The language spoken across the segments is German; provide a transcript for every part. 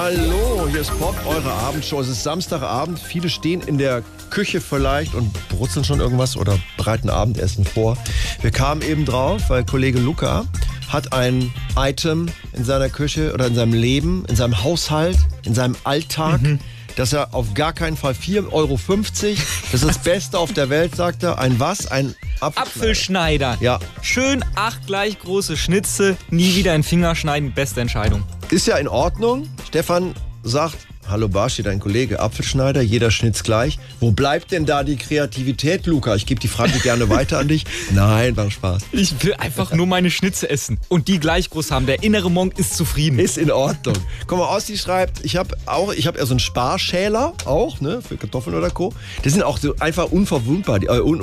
Hallo, hier ist Pop, eure Abendshow. Es ist Samstagabend. Viele stehen in der Küche vielleicht und brutzeln schon irgendwas oder bereiten Abendessen vor. Wir kamen eben drauf, weil Kollege Luca hat ein Item in seiner Küche oder in seinem Leben, in seinem Haushalt, in seinem Alltag, dass er auf gar keinen Fall 4,50 Euro, das ist das Beste auf der Welt, sagt er. Ein was? Ein Apfelschneider. Ja. Schön 8 gleich große Schnitze, nie wieder in den Finger schneiden, beste Entscheidung. Ist ja in Ordnung. Stefan sagt, hallo Barschi, dein Kollege, Apfelschneider, jeder schnitzt gleich. Wo bleibt denn da die Kreativität, Luca? Ich gebe die Frage gerne weiter an dich. Nein, war Spaß. Ich will einfach nur meine Schnitze essen und die gleich groß haben. Der innere Monk ist zufrieden. Ist in Ordnung. Guck mal, Ossi schreibt, ich habe ja so einen Sparschäler auch, ne, für Kartoffeln oder Co. Die sind auch so einfach unverwundbar,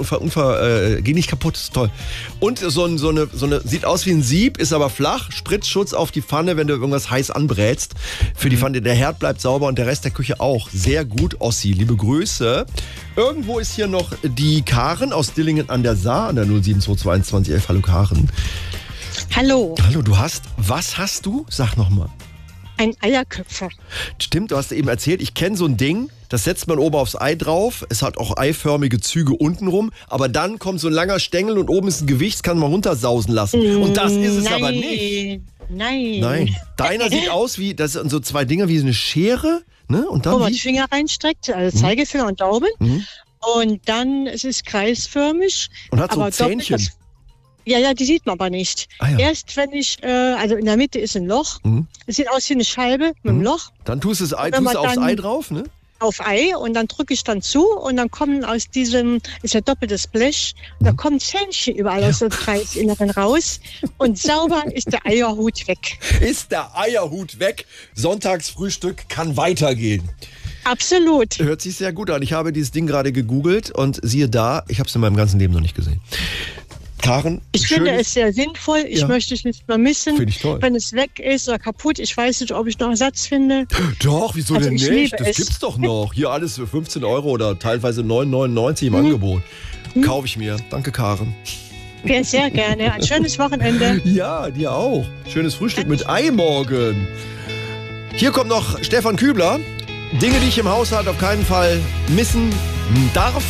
gehen nicht kaputt, ist toll. Und so eine, sieht aus wie ein Sieb, ist aber flach, Spritzschutz auf die Pfanne, wenn du irgendwas heiß anbrätst. Für die Pfanne, der Herd bleibt sauber und der Rest der Küche auch. Sehr gut, Ossi, liebe Grüße. Irgendwo ist hier noch die Karen aus Dillingen an der Saar, an der 0722111. Hallo Karen. Hallo. Hallo, was hast du? Sag nochmal. Ein Eierköpfer. Stimmt, du hast eben erzählt, ich kenne so ein Ding, das setzt man oben aufs Ei drauf, es hat auch eiförmige Züge untenrum, aber dann kommt so ein langer Stängel und oben ist ein Gewicht, das kann man runtersausen lassen. Und das ist es aber nicht. Nein. Deiner sieht aus wie, das sind so zwei Dinger wie so eine Schere, ne? Und dann wo man die Finger reinstreckt, also Zeigefinger und Daumen. Und dann es ist kreisförmig. Und hat so aber Zähnchen. Ja, die sieht man aber nicht. Ah, ja. Erst wenn also in der Mitte ist ein Loch. Es sieht aus wie eine Scheibe mit einem Loch. Dann tust du aufs Ei drauf, ne? Auf Ei und dann drücke ich dann zu und dann kommen aus diesem, ist ja doppeltes Blech, da kommen Zähnchen überall aus dem Kreisinneren raus und sauber ist der Eierhut weg. Ist der Eierhut weg? Sonntagsfrühstück kann weitergehen. Absolut. Hört sich sehr gut an. Ich habe dieses Ding gerade gegoogelt und siehe da, ich habe es in meinem ganzen Leben noch nicht gesehen. Karen, ich finde es sehr sinnvoll. Ich möchte es nicht mehr missen. Finde ich toll. Wenn es weg ist oder kaputt, ich weiß nicht, ob ich noch Ersatz finde. Doch, wieso denn nicht? Das gibt's doch noch. Hier alles für 15 Euro oder teilweise 9,99 im Angebot. Kaufe ich mir. Danke, Karen. Ja, sehr gerne. Ein schönes Wochenende. Ja, dir auch. Schönes Frühstück mit Ei morgen. Hier kommt noch Stefan Kübler. Dinge, die ich im Haushalt auf keinen Fall missen darf.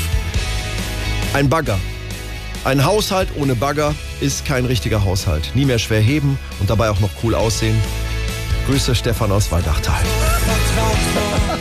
Ein Bagger. Ein Haushalt ohne Bagger ist kein richtiger Haushalt. Nie mehr schwer heben und dabei auch noch cool aussehen. Grüße Stefan aus Waldachtal.